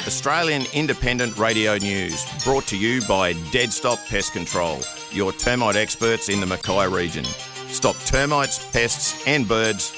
Australian Independent Radio News, brought to you by Dead Stop Pest Control, your termite experts in the Mackay region. Stop termites, pests and birds.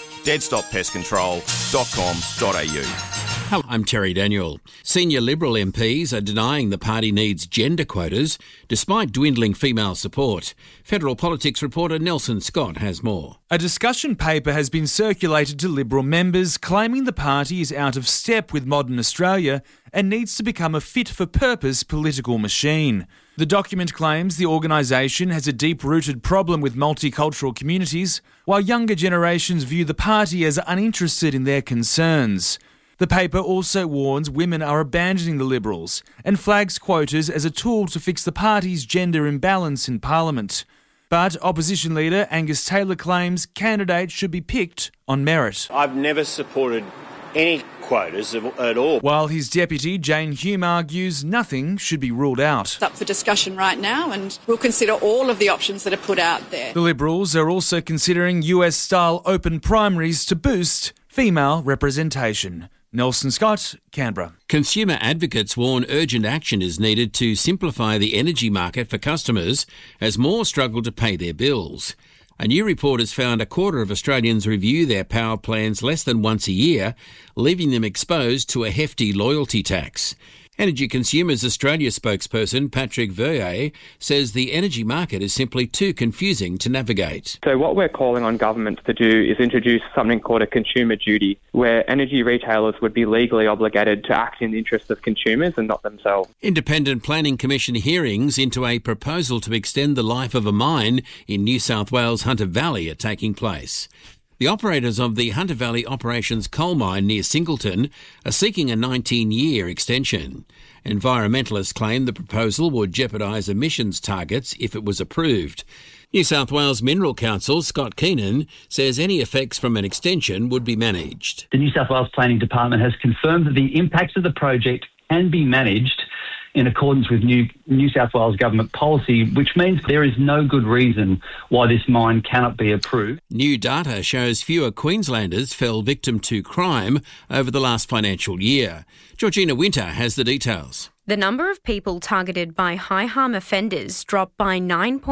deadstoppestcontrol.com.au. Hello, I'm Terry Daniel. Senior Liberal MPs are denying the party needs gender quotas despite dwindling female support. Federal politics reporter Nelson Scott has more. A discussion paper has been circulated to Liberal members claiming the party is out of step with modern Australia and needs to become a fit-for-purpose political machine. The document claims the organisation has a deep-rooted problem with multicultural communities, while younger generations view the party as uninterested in their concerns. The paper also warns women are abandoning the Liberals and flags quotas as a tool to fix the party's gender imbalance in Parliament. But opposition leader Angus Taylor claims candidates should be picked on merit. I've never supported any quotas at all. While his deputy, Jane Hume, argues nothing should be ruled out. It's up for discussion right now and we'll consider all of the options that are put out there. The Liberals are also considering US-style open primaries to boost female representation. Nelson Scott, Canberra. Consumer advocates warn urgent action is needed to simplify the energy market for customers as more struggle to pay their bills. A new report has found a quarter of Australians review their power plans less than once a year, leaving them exposed to a hefty loyalty tax. Energy Consumers Australia spokesperson Patrick Verrier says the energy market is simply too confusing to navigate. So what we're calling on governments to do is introduce something called a consumer duty, where energy retailers would be legally obligated to act in the interest of consumers and not themselves. Independent Planning Commission hearings into a proposal to extend the life of a mine in New South Wales' Hunter Valley are taking place. The operators of the Hunter Valley Operations coal mine near Singleton are seeking a 19-year extension. Environmentalists claim the proposal would jeopardise emissions targets if it was approved. New South Wales Mineral Council Scott Keenan says any effects from an extension would be managed. The New South Wales Planning Department has confirmed that the impacts of the project can be managed in accordance with New South Wales government policy, which means there is no good reason why this mine cannot be approved. New data shows fewer Queenslanders fell victim to crime over the last financial year. Georgina Winter has the details. The number of people targeted by high-harm offenders dropped by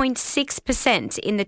9.6% in the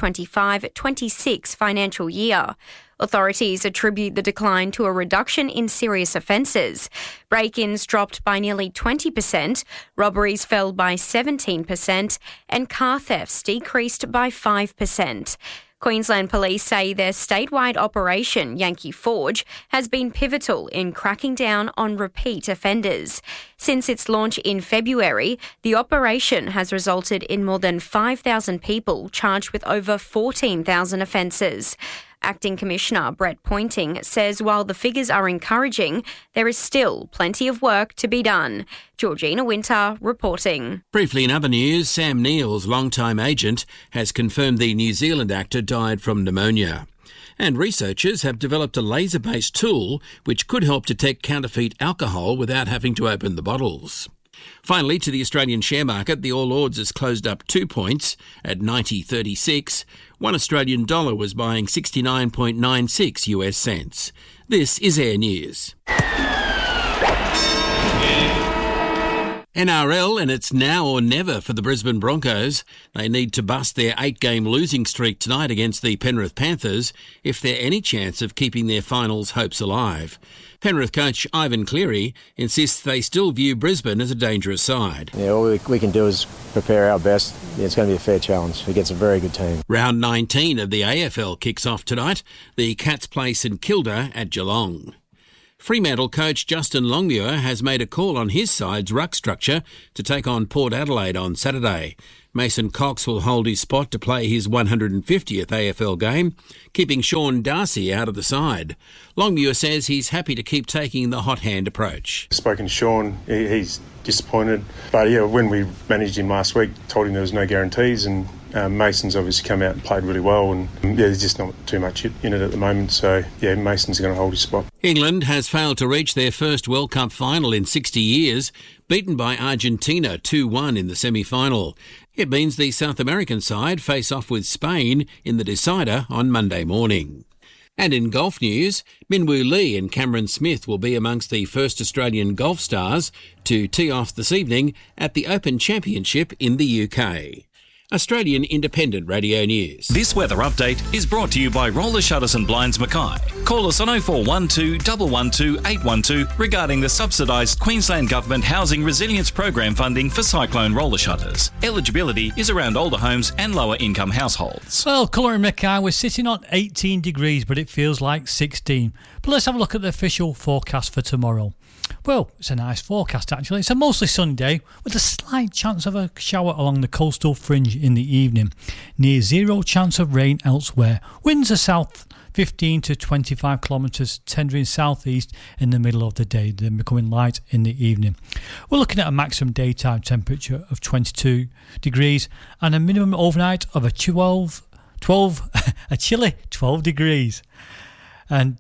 2025-26 financial year. Authorities attribute the decline to a reduction in serious offences. Break-ins dropped by nearly 20%, robberies fell by 17%, and car thefts decreased by 5%. Queensland Police say their statewide operation, Yankee Forge, has been pivotal in cracking down on repeat offenders. Since its launch in February, the operation has resulted in more than 5,000 people charged with over 14,000 offences. Acting Commissioner Brett Pointing says while the figures are encouraging, there is still plenty of work to be done. Georgina Winter reporting. Briefly in other news, Sam Neill's longtime agent has confirmed the New Zealand actor died from pneumonia. And researchers have developed a laser-based tool which could help detect counterfeit alcohol without having to open the bottles. Finally, to the Australian share market, the All Ords has closed up 2 points at 90.36. One Australian dollar was buying 69.96 US cents. This is Air News. NRL, and it's now or never for the Brisbane Broncos. They need to bust their 8-game losing streak tonight against the Penrith Panthers if they're any chance of keeping their finals hopes alive. Penrith coach Ivan Cleary insists they still view Brisbane as a dangerous side. Yeah, all we can do is prepare our best. Yeah, it's going to be a fair challenge against a very good team. Round 19 of the AFL kicks off tonight. The Cats play St Kilda at Geelong. Fremantle coach Justin Longmuir has made a call on his side's ruck structure to take on Port Adelaide on Saturday. Mason Cox will hold his spot to play his 150th AFL game, keeping Sean Darcy out of the side. Longmuir says he's happy to keep taking the hot hand approach. Spoken to Sean, he's disappointed. But yeah, when we managed him last week, told him there was no guarantees, and Mason's obviously come out and played really well, and there's just not too much in it at the moment. So yeah, Mason's going to hold his spot. England has failed to reach their first World Cup final in 60 years, beaten by Argentina 2-1 in the semi-final. It means the South American side face off with Spain in the decider on Monday morning. And in golf news, Minwoo Lee and Cameron Smith will be amongst the first Australian golf stars to tee off this evening at the Open Championship in the UK. Australian Independent Radio News. This weather update is brought to you by Roller Shutters and Blinds Mackay. Call us on 0412 112 812 regarding the subsidised Queensland Government Housing Resilience Program funding for cyclone roller shutters. Eligibility is around older homes and lower income households. Well, colour in Mackay, we're sitting on 18 degrees, but it feels like 16. But let's have a look at the official forecast for tomorrow. Well, it's a nice forecast actually. It's a mostly sunny day with a slight chance of a shower along the coastal fringe in the evening. Near zero chance of rain elsewhere. Winds are south 15 to 25 kilometres, tendering southeast in the middle of the day, then becoming light in the evening. We're looking at a maximum daytime temperature of 22 degrees and a minimum overnight of a chilly 12 degrees. And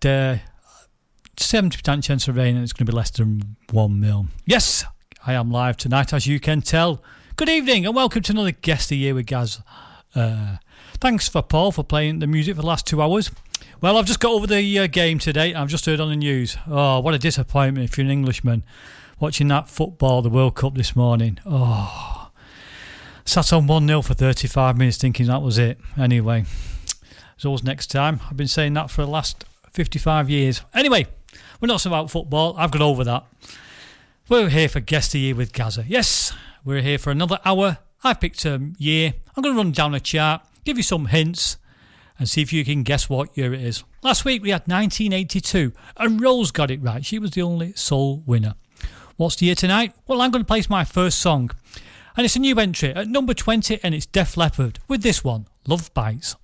70% chance of rain, and it's going to be less than 1 mil. Yes, I am live tonight, as you can tell. Good evening and welcome to another Guest of the Year with Gaz. Thanks for Paul for playing the music for the last 2 hours. Well, I've just got over the game today. I've just heard on the news. Oh, what a disappointment if you're an Englishman watching that football, the World Cup this morning. Oh, sat on 1-0 for 35 minutes thinking that was it. Anyway, there's always next time. I've been saying that for the last 55 years. Anyway, we're not about football. I've got over that. We're here for Guest of the Year with Gazza. Yes, we're here for another hour. I've picked a year. I'm going to run down a chart, give you some hints, and see if you can guess what year it is. Last week we had 1982, and Rose got it right. She was the only sole winner. What's the year tonight? Well, I'm going to place my first song, and it's a new entry at number 20, and it's Def Leppard with this one, Love Bites.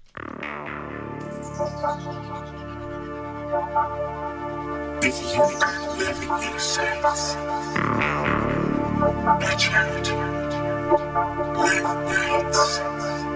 If you could live in your sense, watch out, live nights.